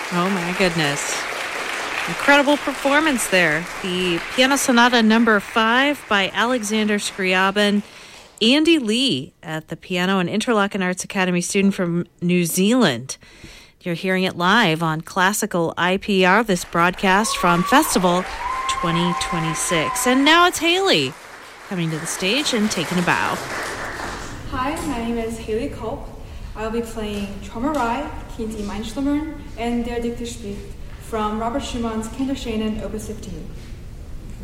Oh my goodness. Incredible performance there. The Piano Sonata number 5 by Alexander Scriabin. Andy Lee at the piano, an Interlochen Arts Academy student from New Zealand. You're hearing it live on Classical IPR, this broadcast from Festival 2026. And now it's Haley coming to the stage and taking a bow. Hi, my name is Haley Culp. I'll be playing Traumerei, Kind im Einschlummern, and Der Dichter spricht from Robert Schumann's Kanterszenen, Opus 15.